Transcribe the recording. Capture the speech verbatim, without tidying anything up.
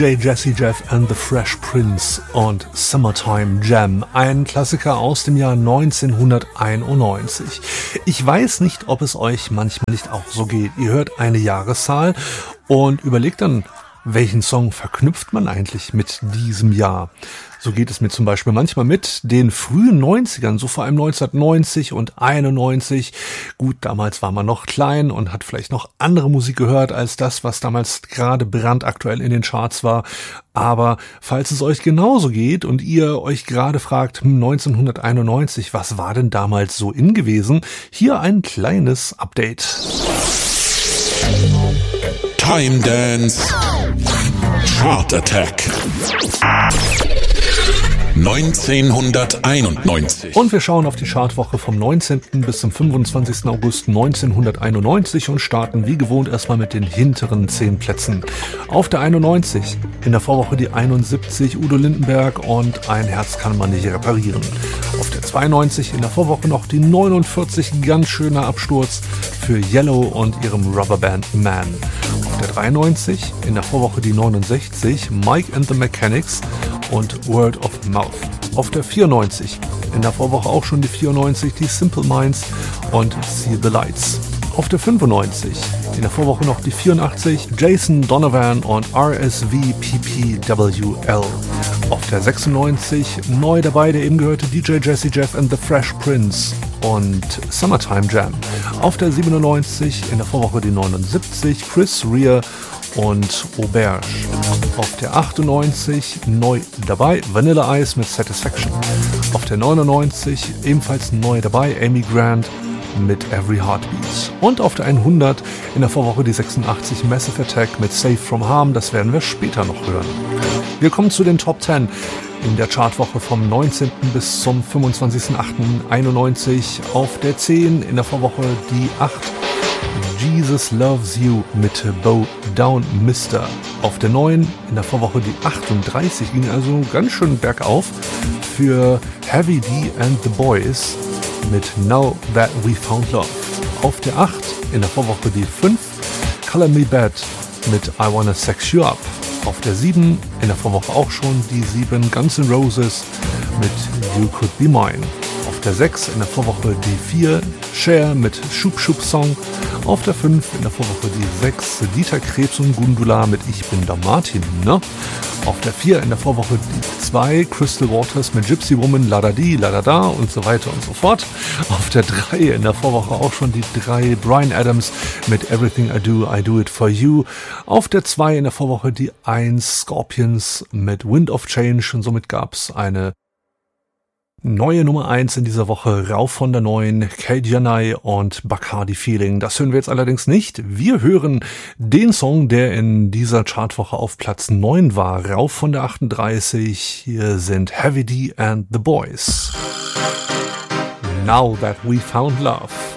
J Jazzy Jeff and the Fresh Prince und Summertime Jam, ein Klassiker aus dem Jahr neunzehnhunderteinundneunzig. Ich weiß nicht, ob es euch manchmal nicht auch so geht. Ihr hört eine Jahreszahl und überlegt dann, welchen Song verknüpft man eigentlich mit diesem Jahr? So geht es mir zum Beispiel manchmal mit den frühen neunzigern, so vor allem neunzehnhundertneunzig und einundneunzig. Gut, damals war man noch klein und hat vielleicht noch andere Musik gehört als das, was damals gerade brandaktuell in den Charts war. Aber falls es euch genauso geht und ihr euch gerade fragt, hm, neunzehnhunderteinundneunzig, was war denn damals so in gewesen? Hier ein kleines Update. Time Dance Chart Attack neunzehnhunderteinundneunzig. Und wir schauen auf die Chartwoche vom neunzehnten bis zum fünfundzwanzigsten August neunzehnhunderteinundneunzig und starten wie gewohnt erstmal mit den hinteren zehn Plätzen. Auf der einundneunzig, in der Vorwoche die einundsiebzig, Udo Lindenberg und Ein Herz kann man nicht reparieren. Auf der zweiundneunzig, in der Vorwoche noch die neunundvierzig, ganz schöner Absturz für Yellow und ihrem Rubberband Man. Auf der dreiundneunzig, in der Vorwoche die neunundsechzig, Mike and the Mechanics und Word of Mouth. Auf der vierundneunzig, in der Vorwoche auch schon die vierundneunzig, die Simple Minds und See the Lights. Auf der fünfundneunzig, in der Vorwoche noch die vierundachtzig, Jason Donovan und R S V P P W L. Auf der sechsundneunzig, neu dabei der eben gehörte D J Jazzy Jeff and the Fresh Prince und Summertime Jam. Auf der siebenundneunzig, in der Vorwoche die neunundsiebzig, Chris Rea und Auberge. Auf der achtundneunzig, neu dabei, Vanilla Ice mit Satisfaction. Auf der neunundneunzig, ebenfalls neu dabei, Amy Grant mit Every Heartbeat. Und auf der hundert, in der Vorwoche die sechsundachtzig, Massive Attack mit Safe from Harm, das werden wir später noch hören. Wir kommen zu den Top zehn in der Chartwoche vom neunzehnten bis zum fünfundzwanzigsten achten einundneunzig. Auf der zehn, in der Vorwoche die acht, Jesus Loves You mit Bow Down Mister. Auf der neun, in der Vorwoche die achtunddreißig, ging also ganz schön bergauf für Heavy D and the Boys mit Now That We Found Love. Auf der acht, in der Vorwoche die fünf, Color Me Bad mit I Wanna Sex You Up. Auf der sieben, in der Vorwoche auch schon die sieben, Guns N' Roses mit You Could Be Mine. Auf der sechs, in der Vorwoche die vier, Cher mit Schub Schub Song. Auf der fünf, in der Vorwoche die sechs, Dieter Krebs und Gundula mit Ich bin der Martin, ne? Auf der vier, in der Vorwoche die zwei, Crystal Waters mit Gypsy Woman, Ladadi, Ladada und so weiter und so fort. Auf der drei, in der Vorwoche auch schon die drei, Bryan Adams mit Everything I Do, I Do It For You. Auf der zwei, in der Vorwoche die eins, Scorpions mit Wind of Change und somit gab es eine neue Nummer eins in dieser Woche, rauf von der neuen, Kate Janai und Bacardi Feeling. Das hören wir jetzt allerdings nicht. Wir hören den Song, der in dieser Chartwoche auf Platz neun war, rauf von der achtunddreißig. Hier sind Heavy D and the Boys. Now That We Found Love.